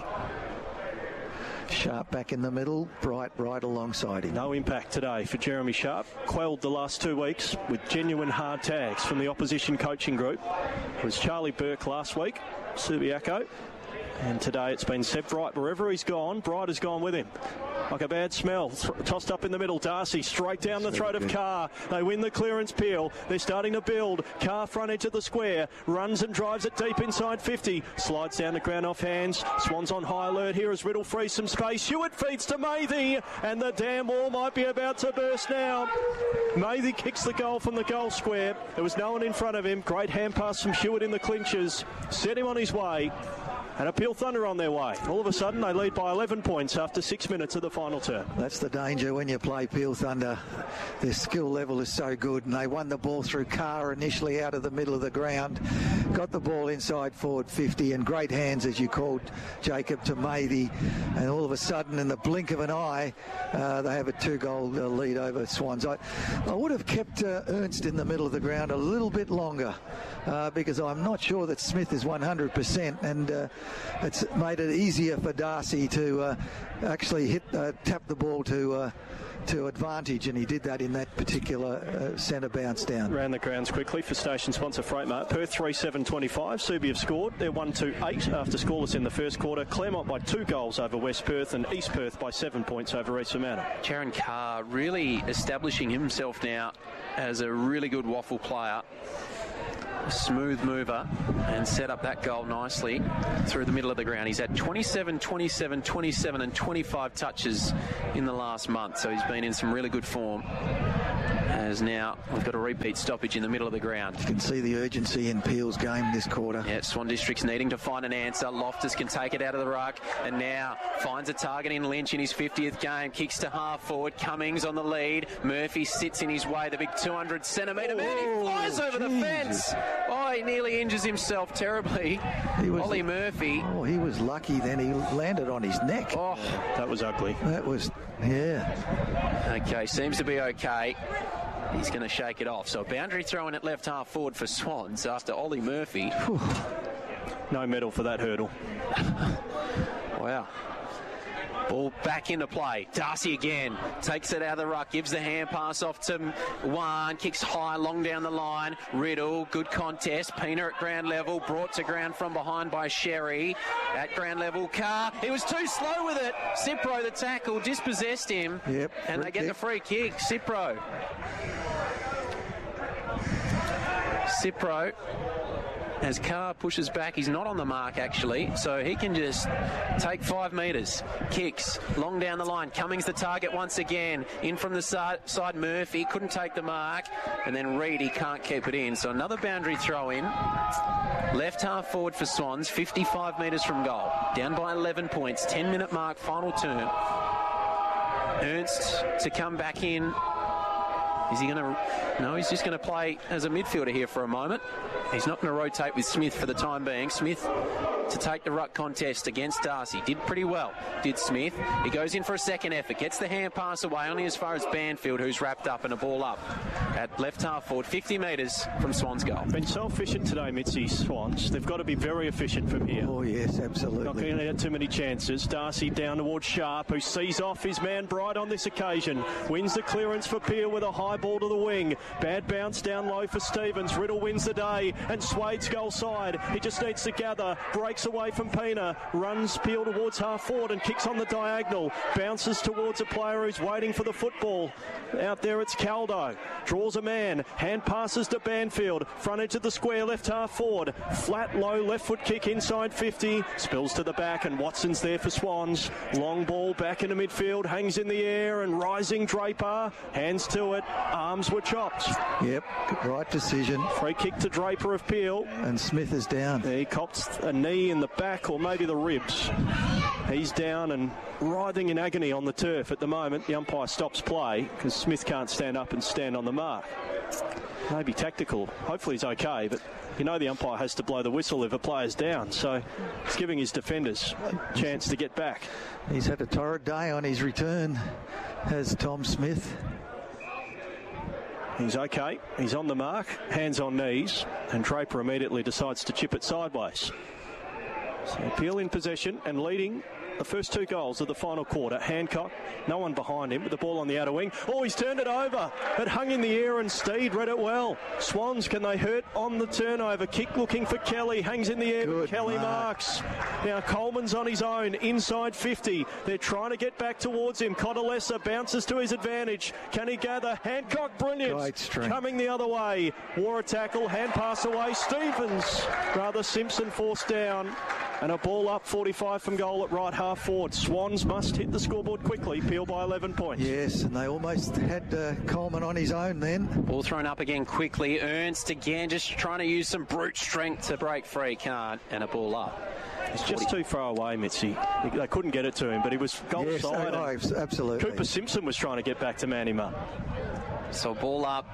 Sharp back in the middle, Bright right alongside him. No impact today for Jeremy Sharp. Quelled the last two weeks with genuine hard tags from the opposition coaching group. It was Charlie Burke last week, Subiaco, and today it's been Seb Bright. Wherever he's gone, Bright has gone with him. Like a bad smell. Th- tossed up in the middle. Darcy straight down the throat of Carr. They win the clearance. Peel. They're starting to build. Carr front edge of the square. Runs and drives it deep inside fifty. Slides down the ground off hands. Swans on high alert here as Riddle frees some space. Hewitt feeds to Mathy. And the damn wall might be about to burst now. Mathy kicks the goal from the goal square. There was no one in front of him. Great hand pass from Hewitt in the clinches. Set him on his way. And a Peel Thunder on their way. All of a sudden, they lead by eleven points after six minutes of the final term. That's the danger when you play Peel Thunder. Their skill level is so good, and they won the ball through Carr initially out of the middle of the ground. Got the ball inside forward fifty, and great hands, as you called, Jacob, to Mathy. And all of a sudden, in the blink of an eye, uh, they have a two-goal uh, lead over Swans. I, I would have kept uh, Ernst in the middle of the ground a little bit longer, uh, because I'm not sure that Smith is one hundred percent, and uh, it's made it easier for Darcy to uh, actually hit, uh, tap the ball to uh, to advantage, and he did that in that particular uh, centre bounce down. Ran the grounds quickly for station sponsor Freightmart. Perth three seven twenty-five. Subi have scored. They're one two eight after scoreless in the first quarter. Claremont by two goals over West Perth, and East Perth by seven points over East Fremantle. Jaron Carr really establishing himself now as a really good waffle player. A smooth mover, and set up that goal nicely through the middle of the ground. He's had twenty-seven, twenty-seven, twenty-seven and twenty-five touches in the last month, so he's been in some really good form. As now we've got a repeat stoppage in the middle of the ground. You can see the urgency in Peel's game this quarter. Yeah, Swan District's needing to find an answer. Loftus can take it out of the ruck, and now finds a target in Lynch in his fiftieth game. Kicks to half forward. Cummings on the lead. Murphy sits in his way. The big two hundred centimetre man. He flies over Jesus. the fence. Oh, he nearly injures himself terribly. He was, Ollie Murphy. Oh, he was lucky then. He landed on his neck. Oh, that was ugly. That was, yeah. Okay, seems to be okay. He's going to shake it off. So a boundary throw in at left half forward for Swans after Ollie Murphy. Whew. No medal for that hurdle. Wow. Ball back into play. Darcy again takes it out of the ruck, gives the hand pass off to Wan, kicks high, long down the line. Riddle, good contest. Pena at ground level, brought to ground from behind by Sherry. At ground level, Carr. He was too slow with it. Cipro, the tackle, dispossessed him. Yep. And they get the free kick. Cipro. Cipro. As Carr pushes back, he's not on the mark actually, so he can just take five metres. Kicks, long down the line. Cummings the target once again. In from the side, side Murphy, couldn't take the mark. And then Reid, he can't keep it in. So another boundary throw in. Left half forward for Swans, fifty-five metres from goal. Down by eleven points, ten minute mark, final turn. Ernst to come back in. Is he going to... No, he's just going to play as a midfielder here for a moment. He's not going to rotate with Smith for the time being. Smith to take the ruck contest against Darcy. Did pretty well, did Smith. He goes in for a second effort, gets the hand pass away only as far as Banfield, who's wrapped up, and a ball up at left half forward, fifty metres from Swans goal. Been so efficient today, Mitzi, Swans. They've got to be very efficient from here. Oh, yes, absolutely. Not going to get too many chances. Darcy down towards Sharp, who sees off his man Bright on this occasion. Wins the clearance for Peel with a high ball to the wing. Bad bounce down low for Stevens. Riddle wins the day, and Swade's goal side. He just needs to gather. Breaks away from Pena. Runs Peel towards half forward and kicks on the diagonal. Bounces towards a player who's waiting for the football. Out there it's Caldo. Draws a man. Hand passes to Banfield. Front edge of the square, left half forward. Flat, low, left foot kick inside fifty. Spills to the back, and Watson's there for Swans. Long ball back into midfield. Hangs in the air, and rising Draper. Hands to it. Arms were chopped. Yep, right decision. Free kick to Draper of Peel. And Smith is down. He cops a knee in the back, or maybe the ribs. He's down and writhing in agony on the turf at the moment. The umpire stops play because Smith can't stand up and stand on the mark. Maybe tactical. Hopefully he's okay, but you know the umpire has to blow the whistle if a player's down, so he's giving his defenders a chance to get back. He's had a torrid day on his return, has Tom Smith. He's okay. He's on the mark, hands on knees, and Draper immediately decides to chip it sideways. So Peel in possession and leading the first two goals of the final quarter. Hancock, no one behind him with the ball on the outer wing. Oh, he's turned it over. It hung in the air and Steed read it well. Swans, can they hurt on the turnover? Kick looking for Kelly. Hangs in the air. Good Kelly mark. marks. Now Coleman's on his own inside fifty. They're trying to get back towards him. Cotalesa bounces to his advantage. Can he gather? Hancock, brilliant. Great strength. Coming the other way. War a tackle. Hand pass away. Stevens. Rather Simpson forced down. And a ball up forty-five from goal at right half forward. Swans must hit the scoreboard quickly. Peel by eleven points. Yes, and they almost had uh, Coleman on his own then. Ball thrown up again quickly. Ernst again, just trying to use some brute strength to break free. Can't. And a ball up. He's just too far away, Mitzi. They couldn't get it to him, but he was goal yes, side. Oh, absolutely. Cooper Simpson was trying to get back to Manima. So ball up.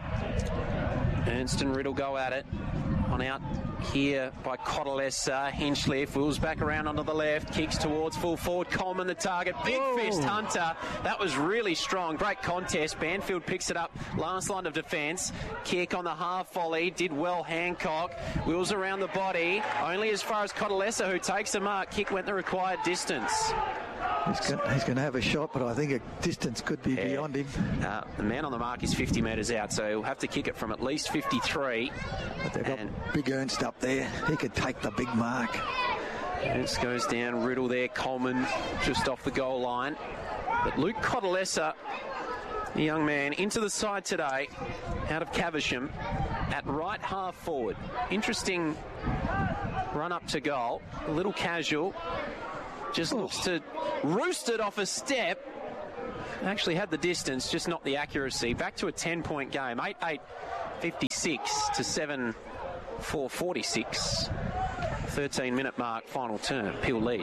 Ernst and Riddle go at it. On out here by Cotalessa. Hinchcliffe wheels back around onto the left, kicks towards full forward. Coleman the target. Big Whoa. fist Hunter. That was really strong. Great contest. Banfield picks it up. Last line of defence. Kick on the half volley. Did well Hancock. Wheels around the body. Only as far as Cotalessa, who takes a mark. Kick went the required distance. He's going, he's going to have a shot, but I think a distance could be Yeah. beyond him. Uh, the man on the mark is fifty metres out, so he'll have to kick it from at least fifty-three. But they've got And big Ernst up there. He could take the big mark. Ernst goes down. Riddle there. Coleman just off the goal line. But Luke Cotalessa, the young man, into the side today, out of Caversham, at right half forward. Interesting run up to goal. A little casual. Just looks to roost it off a step. Actually had the distance, just not the accuracy. Back to a ten-point game. eight eight fifty-six to seven four forty-six. thirteen-minute mark, final term. Peel lead.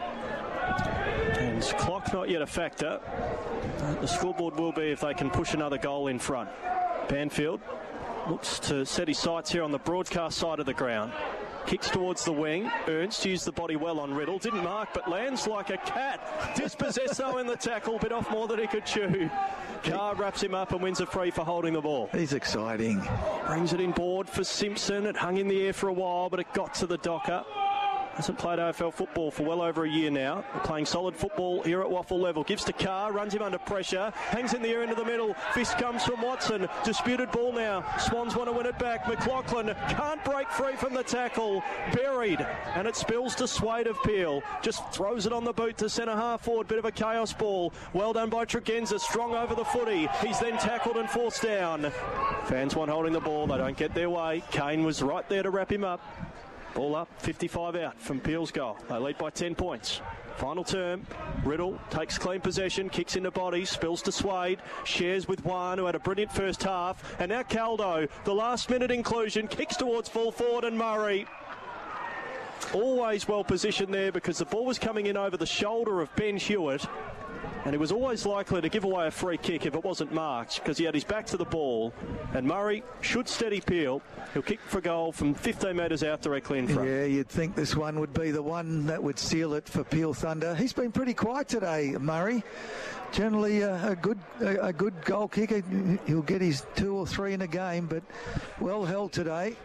And clock not yet a factor. The scoreboard will be if they can push another goal in front. Banfield looks to set his sights here on the broadcast side of the ground. Kicks towards the wing. Ernst used the body well on Riddle. Didn't mark, but lands like a cat. Dispossessed though in the tackle. Bit off more than he could chew. Carr wraps him up and wins a free for holding the ball. He's exciting. Brings it in board for Simpson. It hung in the air for a while, but it got to the docker. Hasn't played A F L football for well over a year now. They're playing solid football here at Waffle level. Gives to Carr, runs him under pressure, hangs in the air into the middle. Fist comes from Watson. Disputed ball now. Swans want to win it back. McLaughlin can't break free from the tackle. Buried, and it spills to Swade of Peel. Just throws it on the boot to centre half forward. Bit of a chaos ball. Well done by Tregenza. Strong over the footy. He's then tackled and forced down. Fans want holding the ball. They don't get their way. Kane was right there to wrap him up. Ball up, fifty-five out from Peel's goal. They lead by ten points. Final term. Riddle takes clean possession, kicks into body, spills to Swade, shares with Juan, who had a brilliant first half. And now Caldo, the last minute inclusion, kicks towards full forward, and Murray. Always well positioned there because the ball was coming in over the shoulder of Ben Hewitt. And he was always likely to give away a free kick if it wasn't marked because he had his back to the ball. And Murray should steady Peel. He'll kick for goal from fifteen metres out directly in front. Yeah, you'd think this one would be the one that would seal it for Peel Thunder. He's been pretty quiet today, Murray. Generally a, a good a, a good goal kicker. He'll get his two or three in a game, but well held today.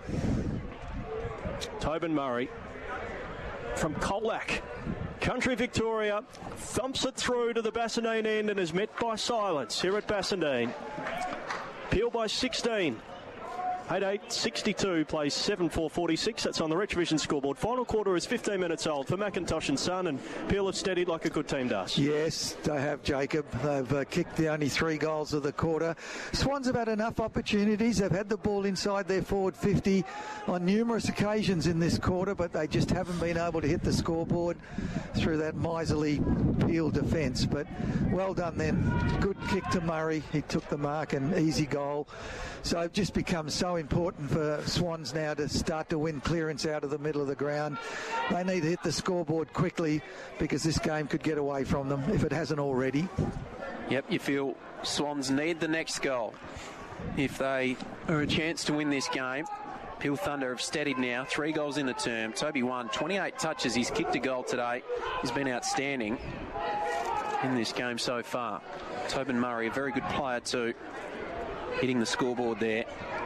Tobin Murray from Colac. Country Victoria thumps it through to the Bassendean end and is met by silence here at Bassendean. Peel by sixteen. eight eight sixty-two plays seven four forty-six. That's on the Retrovision scoreboard. Final quarter is fifteen minutes old for McIntosh and Son, and Peel have steadied like a good team does. Yes, they have, Jacob. They've uh, kicked the only three goals of the quarter. Swans have had enough opportunities. They've had the ball inside their forward fifty on numerous occasions in this quarter, but they just haven't been able to hit the scoreboard through that miserly Peel defence. But well done then. Good kick to Murray. He took the mark, and easy goal. So it just becomes so important for Swans now to start to win clearance out of the middle of the ground. They need to hit the scoreboard quickly because this game could get away from them if it hasn't already. Yep, you feel Swans need the next goal if they are a chance to win this game. Peel Thunder have steadied now, three goals in the term. Toby won twenty-eight touches. He's kicked a goal today. He's been outstanding in this game so far. Tobin Murray, a very good player too, hitting the scoreboard there.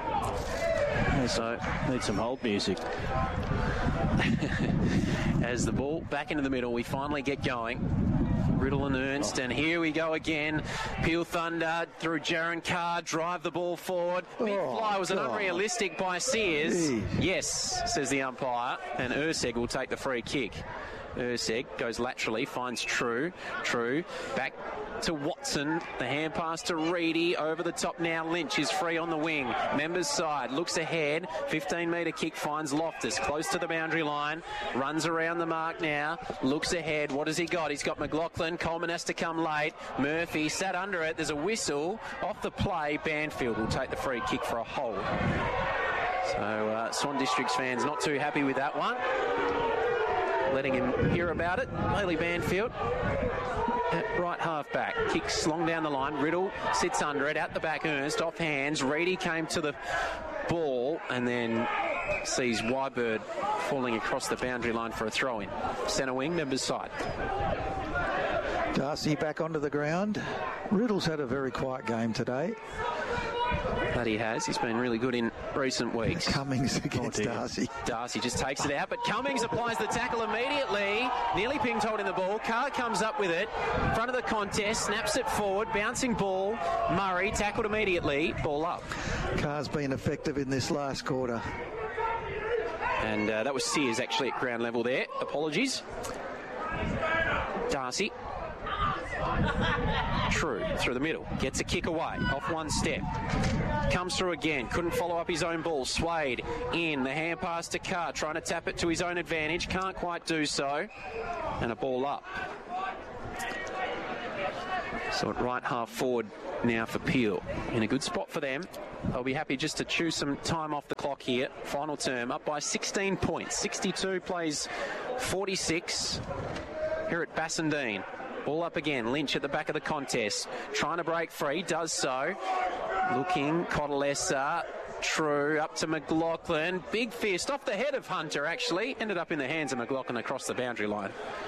So need some hold music. As the ball back into the middle, we finally get going. Riddle and Ernst, and here we go again. Peel Thunder through Jaron Carr, drive the ball forward. Big Oh, fly was an God. unrealistic by Sears. Gee. Yes, says the umpire, and Urseg will take the free kick. Urseg goes laterally, finds True. True back to Watson. The hand pass to Reedy. Over the top now. Lynch is free on the wing. Members side. Looks ahead. fifteen metre kick finds Loftus. Close to the boundary line. Runs around the mark now. Looks ahead. What has he got? He's got McLaughlin. Coleman has to come late. Murphy sat under it. There's a whistle. Off the play. Banfield will take the free kick for a hold. So uh, Swan Districts fans not too happy with that one. Letting him hear about it. Bailey Banfield at right half back. Kicks long down the line. Riddle sits under it. At the back, Ernst off hands. Reedy came to the ball and then sees Wybird falling across the boundary line for a throw-in. Centre wing, Members side. Darcy back onto the ground. Riddle's had a very quiet game today. That he has. He's been really good in recent weeks. Cummings against oh Darcy. Darcy just takes it out, but Cummings applies the tackle immediately. Nearly pinged holding the ball. Carr comes up with it. Front of the contest, snaps it forward. Bouncing ball. Murray tackled immediately. Ball up. Carr's been effective in this last quarter. And uh, that was Sears actually at ground level there. Apologies. Darcy. True, through the middle. Gets a kick away. Off one step. Comes through again. Couldn't follow up his own ball. Swade in. The hand pass to Carr. Trying to tap it to his own advantage. Can't quite do so. And a ball up. So at right half forward now for Peel. In a good spot for them. They'll be happy just to chew some time off the clock here. Final term up by sixteen points. sixty-two plays forty-six here at Bassendean. Ball up again. Lynch at the back of the contest. Trying to break free. Does so. Looking. Cotalessa. True. Up to McLaughlin. Big fist off the head of Hunter, actually. Ended up in the hands of McLaughlin across the boundary line.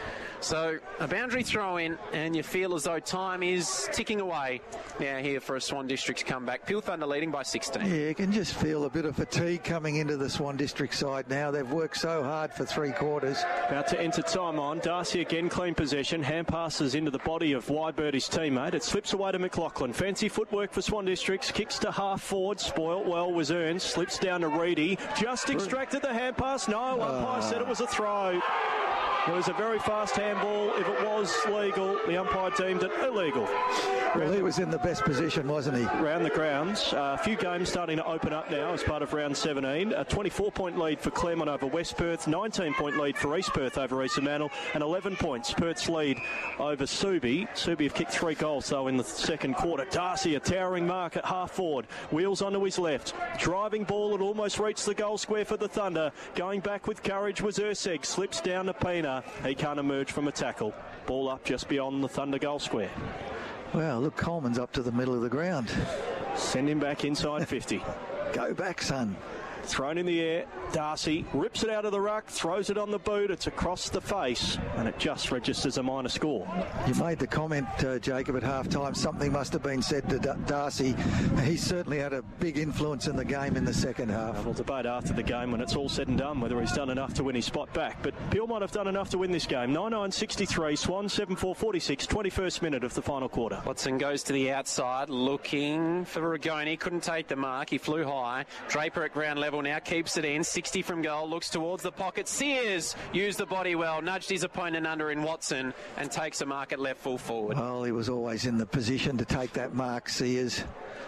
So a boundary throw in, and you feel as though time is ticking away now here for a Swan Districts comeback. Peel Thunder leading by sixteen. Yeah, you can just feel a bit of fatigue coming into the Swan District side now. They've worked so hard for three quarters. About to enter time on. Darcy again clean possession. Hand passes into the body of Wybird, his teammate. It slips away to McLaughlin. Fancy footwork for Swan Districts. Kicks to half forward. Spoilt well was earned. Slips down to Reedy. Just extracted the hand pass. No, umpire uh, said it was a throw. It was a very fast handball. If it was legal, the umpire deemed it illegal. Well, he was in the best position, wasn't he? Round the grounds. Uh, a few games starting to open up now as part of round seventeen. A twenty-four point lead for Claremont over West Perth. nineteen point lead for East Perth over East Mantle. And eleven points. Perth's lead over Subi. Subi have kicked three goals, though, in the second quarter. Darcy, a towering mark at half forward. Wheels onto his left. Driving ball. It almost reached the goal square for the Thunder. Going back with courage was Urseg. Slips down to Pina. He can't emerge from a tackle. Ball up just beyond the Thunder goal square. Well, look, Coleman's up to the middle of the ground. Send him back inside fifty. Go back, son. Thrown in the air. Darcy rips it out of the ruck, throws it on the boot. It's across the face, and it just registers a minor score. You made the comment, uh, Jacob, at half-time. Something must have been said to D- Darcy. He certainly had a big influence in the game in the second half. Uh, we'll debate after the game when it's all said and done whether he's done enough to win his spot back. But Peel might have done enough to win this game. nine nine sixty-three, Swan seven four forty-six, twenty-first minute of the final quarter. Watson goes to the outside, looking for Rigoni. Couldn't take the mark. He flew high. Draper at ground level now, keeps it in. sixty from goal, looks towards the pocket. Sears used the body well, nudged his opponent under in Watson, and takes a mark at left full forward. Well, he was always in the position to take that mark, Sears.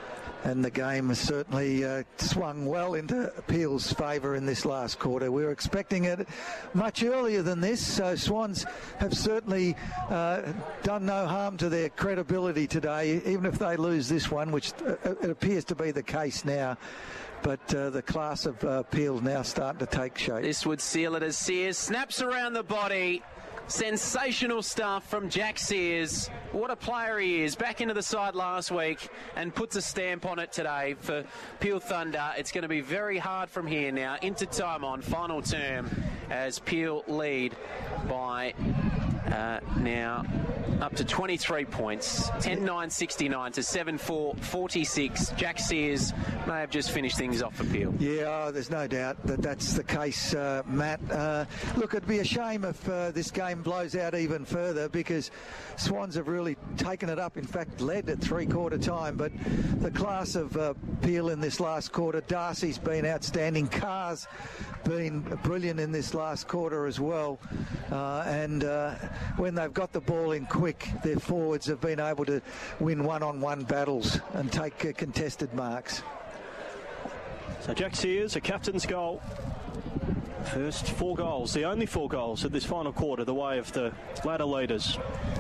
And the game has certainly uh, swung well into Peel's favour in this last quarter. We were expecting it much earlier than this, so Swans have certainly uh, done no harm to their credibility today, even if they lose this one, which uh, it appears to be the case now. But uh, the class of uh, Peel now starting to take shape. This would seal it as Sears snaps around the body. Sensational stuff from Jack Sears. What a player he is. Back into the side last week and puts a stamp on it today for Peel Thunder. It's going to be very hard from here now into time on final term as Peel lead by Uh, now up to twenty-three points, ten nine sixty-nine to seven four forty-six. Jack Sears may have just finished things off for Peel. Yeah, oh, there's no doubt that that's the case, uh, Matt. Uh, look, it'd be a shame if uh, this game blows out even further, because Swans have really taken it up, in fact led at three-quarter time, but the class of uh, Peel in this last quarter, Darcy's been outstanding, Carr's been brilliant in this last quarter as well, uh, and uh, when they've got the ball in quick, their forwards have been able to win one-on-one battles and take uh, contested marks. So Jack Sears, a captain's goal. First four goals, the only four goals of this final quarter, the way of the ladder leaders.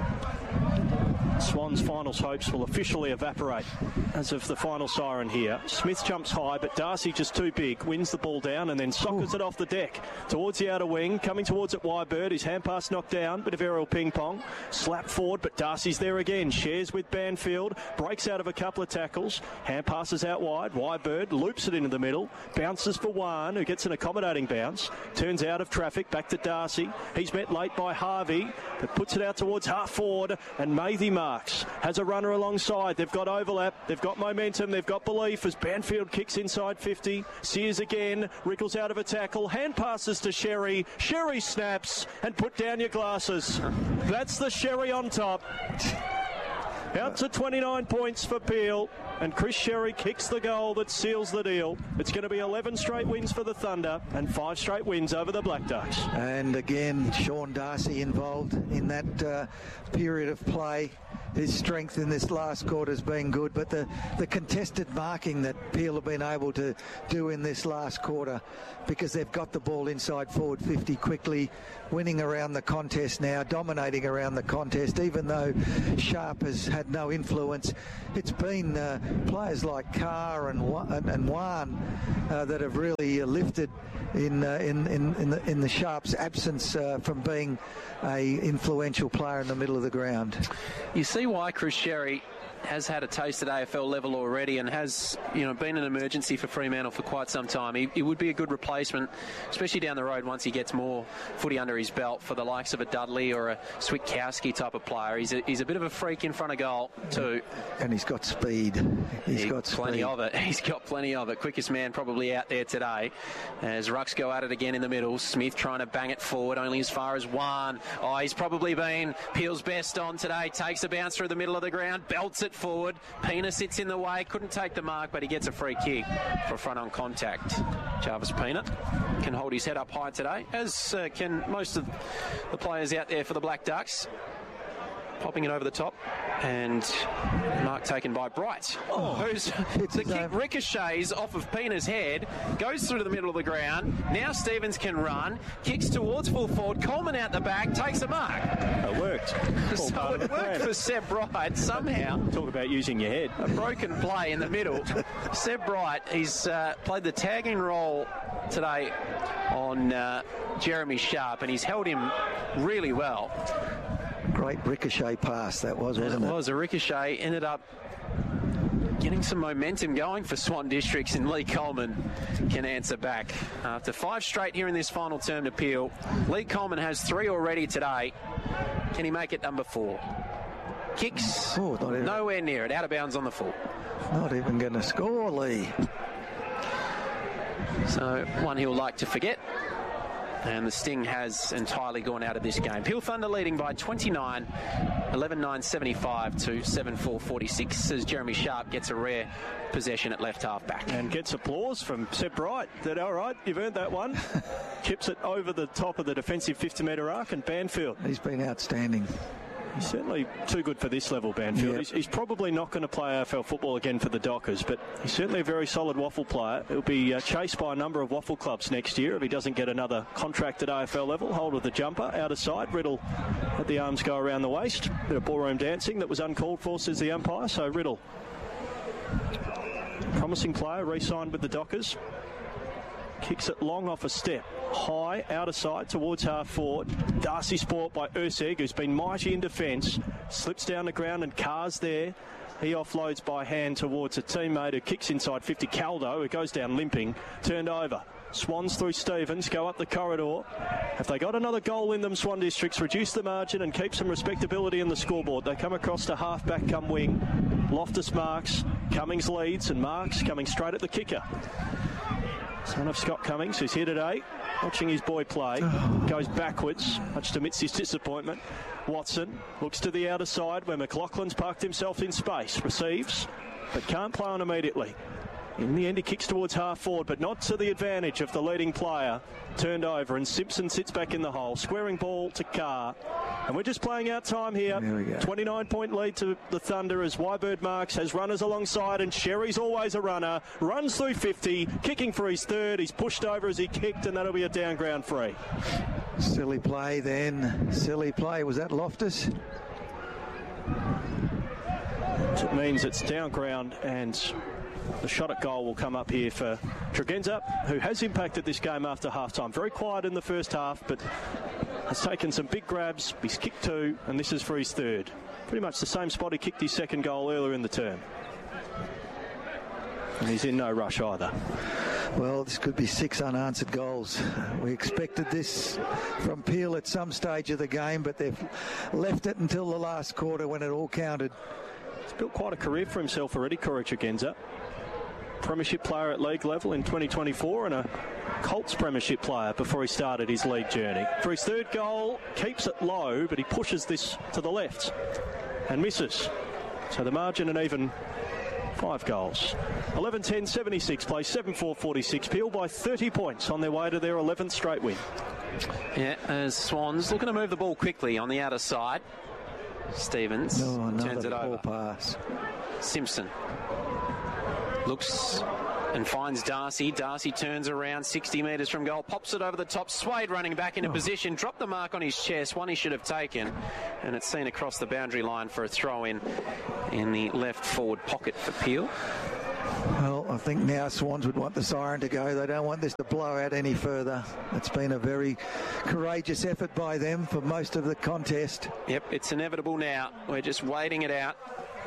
Swans' finals hopes will officially evaporate as of the final siren here. Smith jumps high, but Darcy just too big, wins the ball down and then sockers Ooh. it off the deck towards the outer wing, coming towards it Wybird, his hand pass knocked down, bit of aerial ping pong, slap forward, but Darcy's there again, shares with Banfield, breaks out of a couple of tackles, hand passes out wide, Wybird loops it into the middle, bounces for Wan, who gets an accommodating bounce, turns out of traffic, back to Darcy, he's met late by Harvey, but puts it out towards half forward, and Mathy Marks has a runner alongside. They've got overlap, they've got momentum, they've got belief as Banfield kicks inside fifty. Sears again, wriggles out of a tackle, hand passes to Sherry. Sherry snaps, and put down your glasses. That's the Sherry on top. Out to twenty-nine points for Peel, and Chris Sherry kicks the goal that seals the deal. It's going to be eleven straight wins for the Thunder and five straight wins over the Black Ducks. And again, Sean Darcy involved in that uh, period of play. His strength in this last quarter has been good, but the, the contested marking that Peel have been able to do in this last quarter, because they've got the ball inside forward fifty quickly, winning around the contest now, dominating around the contest, even though Sharp has had no influence. It's been uh, players like Carr and and, and Wan uh, that have really uh, lifted in, uh, in in in the, in the Sharp's absence uh, from being a influential player in the middle of the ground. You see why Chris Sherry has had a taste at A F L level already and has, you know, been an emergency for Fremantle for quite some time. He, he would be a good replacement, especially down the road once he gets more footy under his belt, for the likes of a Dudley or a Switkowski type of player. He's a, he's a bit of a freak in front of goal too. And he's got speed. He's he, got plenty speed. of it. He's got plenty of it. Quickest man probably out there today. As Rucks go at it again in the middle. Smith trying to bang it forward, only as far as one. Oh, he's probably been Peel's best on today. Takes a bounce through the middle of the ground, belts it forward. Pena sits in the way, couldn't take the mark, but he gets a free kick for front on contact. Jarvis Pena can hold his head up high today, as uh, can most of the players out there for the Black Ducks. Popping it over the top, and mark taken by Bright. Oh, who's the kick ricochets off of Pena's head, goes through to the middle of the ground. Now Stevens can run, kicks towards full forward. Coleman out the back, takes a mark. It worked. So it worked for Seb Bright somehow. Talk about using your head. A broken play in the middle. Seb Bright, he's uh, played the tagging role today on uh, Jeremy Sharp, and he's held him really well. Great ricochet pass that was, wasn't it? It was a ricochet. Ended up getting some momentum going for Swan Districts, and Lee Coleman can answer back. After five straight here in this final term to Peel, Lee Coleman has three already today. Can he make it number four? Kicks, oh, not even, nowhere near it. Out of bounds on the full. Not even going to score, Lee. So one he'll like to forget. And the sting has entirely gone out of this game. Peel Thunder leading by twenty-nine, eleven nine seventy-five to seven four forty-six, as Jeremy Sharp gets a rare possession at left half back. And gets applause from Seb Bright. That, all right, you've earned that one. Chips it over the top of the defensive fifty metre arc, and Banfield. He's been outstanding. He's certainly too good for this level, Banfield. Yep. He's, he's probably not going to play A F L football again for the Dockers, but he's certainly a very solid waffle player. He'll be uh, chased by a number of waffle clubs next year if he doesn't get another contract at A F L level. Hold of the jumper, out of sight. Riddle let the arms go around the waist. Bit of ballroom dancing that was uncalled for, says the umpire. So Riddle, promising player, re-signed with the Dockers. Kicks it long off a step. High, out of sight, towards half forward. Darcy Sport by Urseg, who's been mighty in defence. Slips down the ground and Carr's there. He offloads by hand towards a teammate who kicks inside fifty. Caldo, who goes down limping, turned over. Swans through Stevens, go up the corridor. Have they got another goal in them, Swan Districts, reduce the margin and keep some respectability in the scoreboard. They come across to half-back, come wing. Loftus marks, Cummings leads, and Marks coming straight at the kicker. Son of Scott Cummings, who's here today, watching his boy play, goes backwards, much to Mitzi's disappointment. Watson looks to the outer side where McLaughlin's parked himself in space, receives, but can't play on immediately. In the end, he kicks towards half forward, but not to the advantage of the leading player. Turned over, and Simpson sits back in the hole. Squaring ball to Carr. And we're just playing out time here. twenty-nine point lead to the Thunder as Wybird Marks has runners alongside, and Sherry's always a runner. Runs through fifty, kicking for his third. He's pushed over as he kicked, and that'll be a down ground free. Silly play then. Silly play. Was that Loftus? It means it's down ground, and the shot at goal will come up here for Tregenza, who has impacted this game after half-time. Very quiet in the first half, but has taken some big grabs. He's kicked two, and this is for his third. Pretty much the same spot he kicked his second goal earlier in the term. And he's in no rush either. Well, this could be six unanswered goals. We expected this from Peel at some stage of the game, but they've left it until the last quarter when it all counted. He's built quite a career for himself already, Corey Tregenza. Premiership player at league level in twenty twenty-four and a Colts Premiership player before he started his league journey. For his third goal, keeps it low, but he pushes this to the left and misses. So the margin an even five goals. eleven ten seventy-six, plays seven four forty-six. Peel by thirty points on their way to their eleventh straight win. Yeah, as Swans looking to move the ball quickly on the outer side. Stevens oh, turns it over. Pass. Simpson looks and finds Darcy. Darcy turns around sixty metres from goal, pops it over the top. Swade running back into oh. position, dropped the mark on his chest, one he should have taken, and it's seen across the boundary line for a throw-in in the left forward pocket for Peel. Well, I think now Swans would want the siren to go. They don't want this to blow out any further. It's been a very courageous effort by them for most of the contest. Yep, it's inevitable now. We're just waiting it out.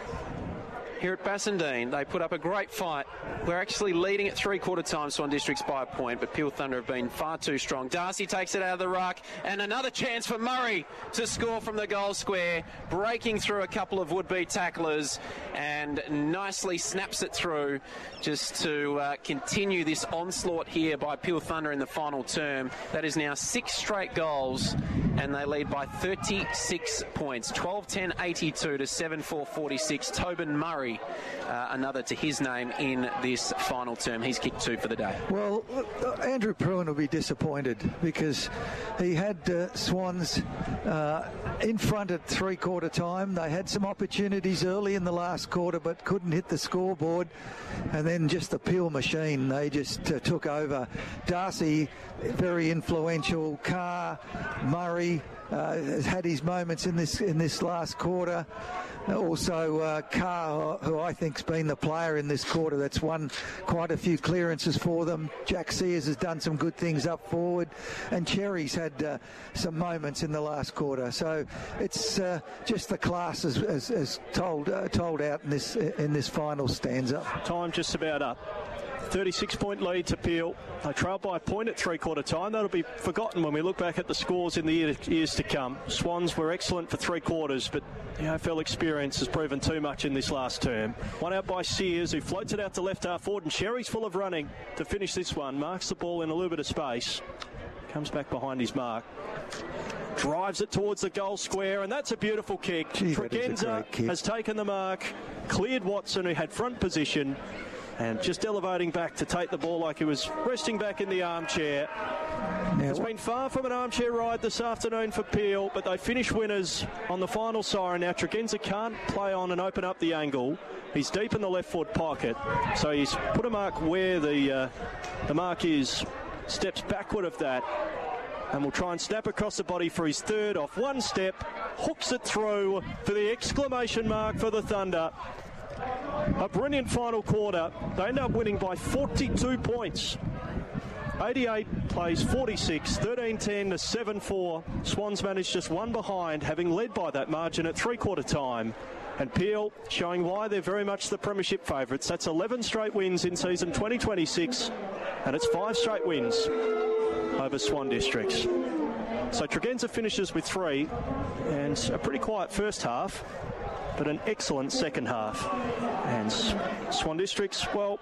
Here at Bassendean, they put up a great fight. We're actually leading at three-quarter time, Swan Districts by a point, but Peel Thunder have been far too strong. Darcy takes it out of the ruck, and another chance for Murray to score from the goal square, breaking through a couple of would-be tacklers, and nicely snaps it through just to uh, continue this onslaught here by Peel Thunder in the final term. That is now six straight goals, and they lead by thirty-six points. twelve ten eighty-two to seven four forty-six. Tobin Murray, uh, another to his name in this final term. He's kicked two for the day. Well, uh, Andrew Pruitt will be disappointed because he had uh, Swans uh, in front at three-quarter time. They had some opportunities early in the last quarter but couldn't hit the scoreboard. And then just the Peel machine, they just uh, took over. Darcy, very influential. Carr, Murray uh, has had his moments in this in this last quarter. Also, uh, Carr, who I think's been the player in this quarter, that's won quite a few clearances for them. Jack Sears has done some good things up forward, and Cherry's had uh, some moments in the last quarter. So it's uh, just the class as, as, as told uh, told out in this in this final stanza. Time just about up. thirty-six point lead to Peel. They trail by a point at three-quarter time. That'll be forgotten when we look back at the scores in the year, years to come. Swans were excellent for three quarters, but the A F L experience has proven too much in this last term. One out by Sears, who floats it out to left half forward, and Sherry's full of running to finish this one. Marks the ball in a little bit of space. Comes back behind his mark. Drives it towards the goal square, and that's a beautiful kick. Gee, Tregenza kick. has taken the mark, cleared Watson, who had front position, and just elevating back to take the ball like he was resting back in the armchair. Now, it's been far from an armchair ride this afternoon for Peel, but they finish winners on the final siren. Now Tregenza can't play on and open up the angle. He's deep in the left foot pocket, so he's put a mark where the uh, the mark is, steps backward of that, and will try and snap across the body for his third off one step, hooks it through for the exclamation mark for the Thunder. A brilliant final quarter. They end up winning by forty-two points. eighty-eight plays forty-six, thirteen ten to seven four. Swans managed just one behind, having led by that margin at three-quarter time. And Peel showing why they're very much the premiership favourites. That's eleven straight wins in season twenty twenty-six, and it's five straight wins over Swan Districts. So Tregenza finishes with three, and a pretty quiet first half, but an excellent second half. And Swan Districts, well,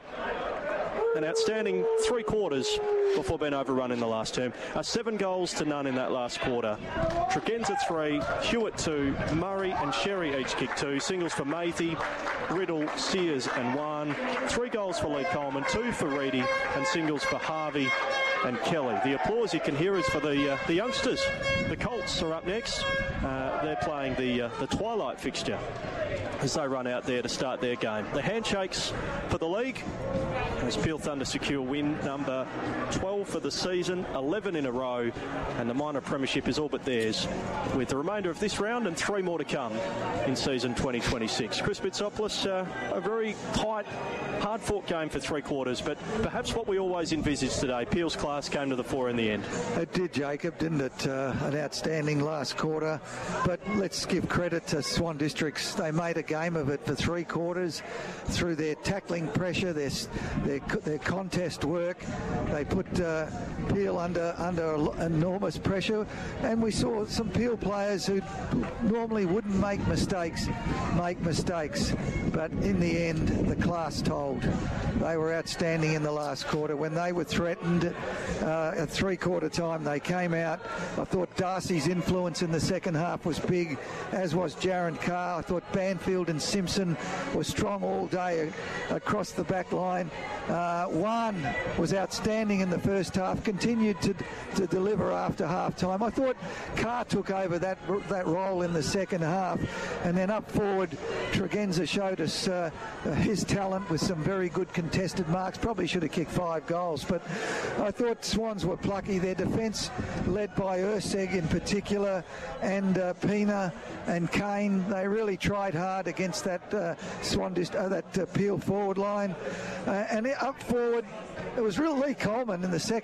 an outstanding three quarters before being overrun in the last term. Uh, seven goals to none in that last quarter. Tregenza three, Hewitt two, Murray and Sherry each kicked two. Singles for Matey, Riddle, Sears and Wan. Three goals for Lee Coleman, two for Reedy, and singles for Harvey and Kelly. The applause you can hear is for the uh, the youngsters. The Colts are up next. Uh, they're playing the uh, the twilight fixture as they run out there to start their game. The handshakes for the league as Peel Thunder secure win number twelve for the season, eleven in a row, and the minor premiership is all but theirs, with the remainder of this round and three more to come in season twenty twenty-six. Chris Bitsopoulos, uh, a very tight, hard-fought game for three quarters, but perhaps what we always envisaged today. Peel's class came to the fore in the end. It did, Jacob, didn't it? Uh, an outstanding last quarter, but let's give credit to Swan Districts. They made a game of it for three quarters through their tackling pressure, their their, their contest work. They put uh, Peel under under enormous pressure, and we saw some Peel players who normally wouldn't make mistakes make mistakes, but in the end the class told. They were outstanding in the last quarter. When they were threatened uh, at three-quarter time, they came out. I thought Darcy's influence in the second half was big, as was Jaron Carr. I thought Banfield and Simpson were strong all day across the back line. Uh, Wan was outstanding in the first half, continued to to deliver after half time. I thought Carr took over that that role in the second half, and then up forward Tregenza showed us uh, his talent with some very good contested marks. Probably should have kicked five goals, but I thought Swans were plucky. Their defence, led by Urseg in particular, and uh, Pina and Kane, they really tried hard against that uh, Swan Dist- uh, that uh, Peel forward line. Uh, and up forward, it was real Lee Coleman in the second